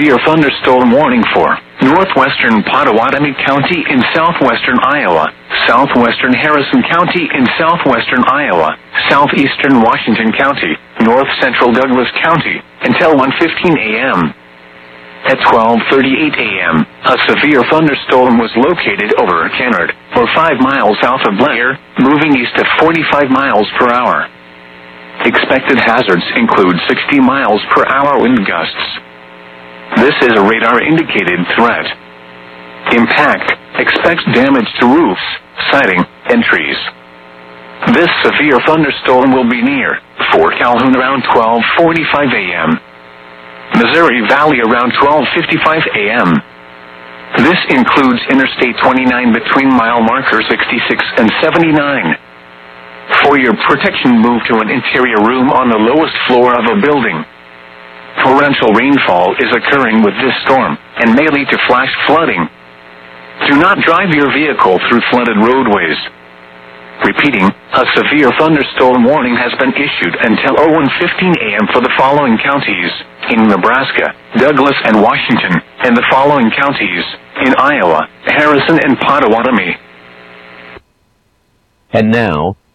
severe thunderstorm warning for northwestern Pottawatomie County in southwestern Iowa, southwestern Harrison County in southwestern Iowa, southeastern Washington County, north central Douglas County, until 1:15 a.m. At 12:38 a.m., a severe thunderstorm was located over Kennard, or 5 miles south of Blair, moving east at 45 miles per hour. Expected hazards include 60 miles per hour wind gusts. This is a radar-indicated threat. Impact: expects damage to roofs, siding, and trees. This severe thunderstorm will be near Fort Calhoun around 12:45 a.m. Missouri Valley around 12:55 a.m. This includes Interstate 29 between mile marker 66 and 79. For your protection, move to an interior room on the lowest floor of a building. Torrential rainfall is occurring with this storm and may lead to flash flooding. Do not drive your vehicle through flooded roadways. Repeating, a severe thunderstorm warning has been issued until 01:15 a.m. for the following counties in Nebraska, Douglas, and Washington, and the following counties in Iowa, Harrison, and Pottawatomie. And now,